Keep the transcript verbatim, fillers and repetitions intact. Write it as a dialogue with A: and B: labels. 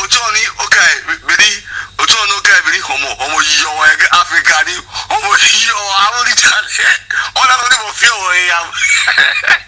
A: Otoni, okay, Billy, Otono, okay, Billy, Homo, Homo, yo, Africa, Homo, yo, I will tell you. All I don't feel where I am.